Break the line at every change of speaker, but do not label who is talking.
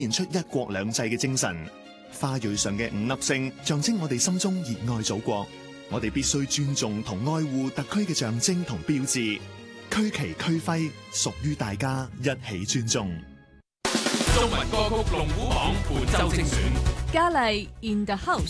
現出一國兩制嘅精神。花蕊上嘅五粒星象徵我哋心中熱愛祖國，我哋必須尊重同愛護特區嘅象徵同標誌，區旗區徽屬於大家，一起尊重。
中文歌曲龍虎榜本周精選，
嘉麗 In the House。